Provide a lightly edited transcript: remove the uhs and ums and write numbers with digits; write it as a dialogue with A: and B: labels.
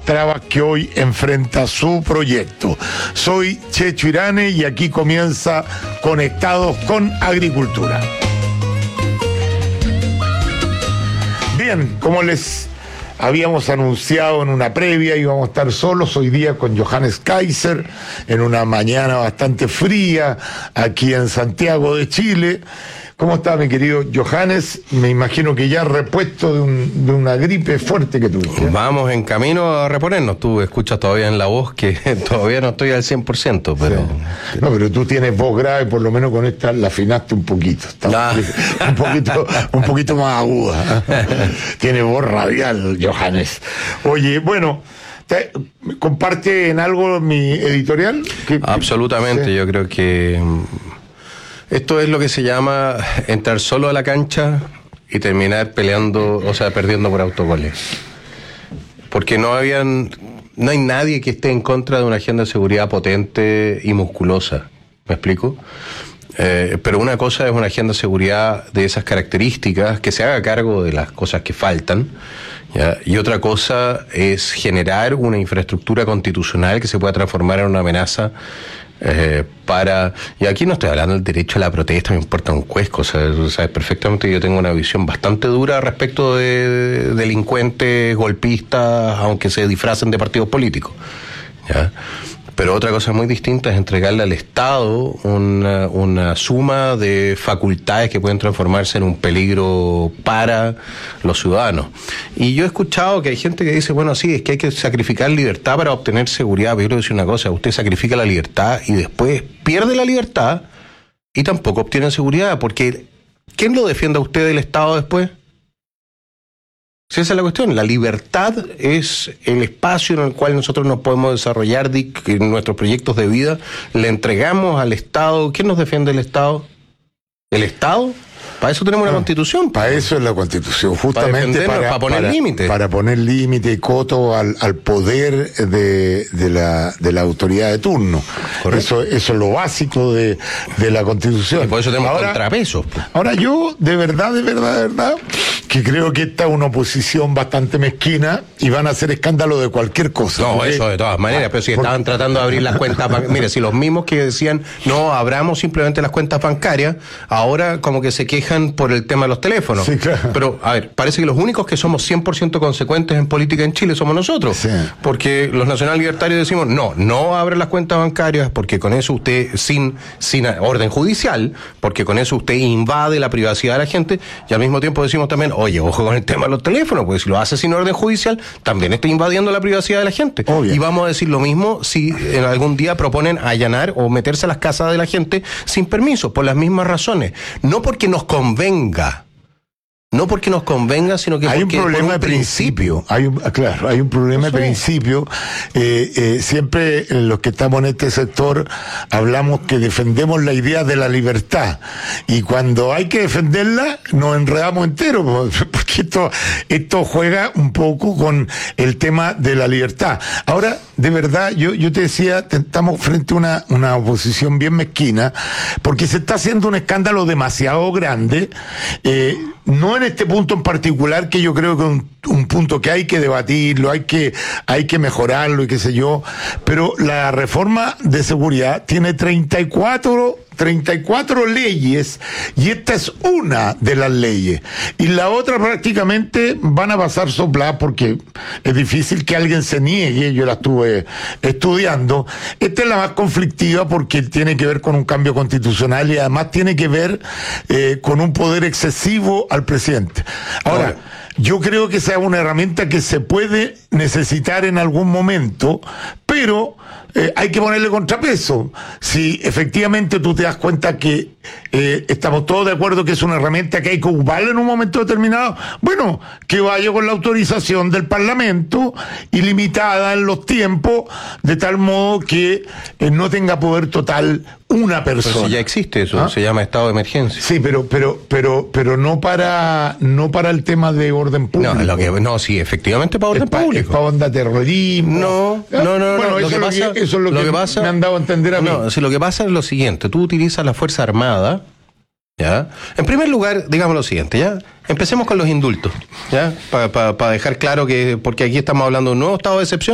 A: trabas que hoy enfrenta su proyecto. Soy Checho Irane y aquí comienza Conectados con Agricultura. Bien, como les habíamos anunciado en una previa, íbamos a estar solos hoy día con Johannes Kaiser en una mañana bastante fría aquí en Santiago de Chile. ¿Cómo está, mi querido Johannes? Me imagino que ya repuesto de una gripe fuerte que tuviste.
B: Vamos en camino a reponernos. Tú escuchas todavía en la voz que todavía no estoy al 100%, pero...
A: Sí. No, pero tú tienes voz grave, por lo menos con esta la afinaste un poquito. Está un poquito más aguda. Tiene voz radial, Johannes. Oye, bueno... ¿Comparte en algo mi editorial?
B: Absolutamente, sí. Yo creo que esto es lo que se llama entrar solo a la cancha y terminar peleando, o sea, perdiendo por autogoles. Porque no hay nadie que esté en contra de una agenda de seguridad potente y musculosa. ¿Me explico? Pero una cosa es una agenda de seguridad de esas características, que se haga cargo de las cosas que faltan, ¿ya? Y otra cosa es generar una infraestructura constitucional que se pueda transformar en una amenaza y aquí no estoy hablando del derecho a la protesta, me importa un cuesco, sabes perfectamente que yo tengo una visión bastante dura respecto de delincuentes, golpistas, aunque se disfracen de partidos políticos, ¿ya? Pero otra cosa muy distinta es entregarle al Estado una suma de facultades que pueden transformarse en un peligro para los ciudadanos. Y yo he escuchado que hay gente que dice, bueno, sí, es que hay que sacrificar libertad para obtener seguridad. Pero yo quiero decir una cosa, usted sacrifica la libertad y después pierde la libertad y tampoco obtiene seguridad, porque ¿quién lo defiende a usted del Estado después? Si esa es la cuestión, la libertad es el espacio en el cual nosotros nos podemos desarrollar nuestros proyectos de vida, le entregamos al Estado. ¿Quién nos defiende el Estado? ¿El Estado? Para eso tenemos una Constitución.
A: Para eso es la Constitución, justamente para
B: poner límites.
A: Para poner límite y coto al poder de la autoridad de turno. Eso es lo básico de la Constitución.
B: Y por eso tenemos contrapesos.
A: Ahora yo, de verdad, que creo que esta es una oposición bastante mezquina y van a hacer escándalo de cualquier cosa.
B: No, eso de todas maneras, pero si estaban tratando de abrir las cuentas mire, si los mismos que decían no, abramos simplemente las cuentas bancarias, ahora como que se quejan por el tema de los teléfonos.
A: Sí, claro.
B: Pero, a ver, parece que los únicos que somos 100% consecuentes en política en Chile somos nosotros.
A: Sí.
B: Porque los nacional libertarios decimos, no abre las cuentas bancarias, porque con eso usted, sin orden judicial, porque con eso usted invade la privacidad de la gente, y al mismo tiempo decimos también, oye, ojo con el tema de los teléfonos, porque si lo hace sin orden judicial, también está invadiendo la privacidad de la gente.
A: Obvio.
B: Y vamos a decir lo mismo si en algún día proponen allanar o meterse a las casas de la gente sin permiso, por las mismas razones. No porque nos convenga, sino que
A: hay
B: porque
A: un problema de principio. Hay un problema de principio. Siempre los que estamos en este sector hablamos que defendemos la idea de la libertad, y cuando hay que defenderla nos enredamos entero, porque esto juega un poco con el tema de la libertad. Ahora, de verdad, yo te decía, estamos frente a una oposición bien mezquina, porque se está haciendo un escándalo demasiado grande, no en este punto en particular, que yo creo que es un punto que hay que debatirlo, hay que mejorarlo y qué sé yo, pero la reforma de seguridad tiene 34 leyes, y esta es una de las leyes, y la otra prácticamente van a pasar sopladas, porque es difícil que alguien se niegue. Yo la estuve estudiando. Esta es la más conflictiva porque tiene que ver con un cambio constitucional y además tiene que ver con un poder excesivo al presidente. Ahora, yo creo que esa es una herramienta que se puede necesitar en algún momento, pero hay que ponerle contrapeso. Si efectivamente tú te das cuenta que estamos todos de acuerdo que es una herramienta que hay que ocuparla en un momento determinado, bueno, que vaya con la autorización del Parlamento y limitada en los tiempos, de tal modo que no tenga poder total una persona.
B: Pero si ya existe eso, se llama estado de emergencia.
A: Sí, pero no para el tema de orden público.
B: Sí, efectivamente para orden público.
A: Es para onda terrorismo.
B: No.
A: Bueno, eso es lo que pasa, me han dado a entender a mí.
B: No, si lo que pasa es lo siguiente, tú utilizas la Fuerza Armada, ¿ya? En primer lugar, digamos lo siguiente, ¿ya? Empecemos con los indultos, ¿ya? Para dejar claro que, porque aquí estamos hablando de un nuevo estado de excepción.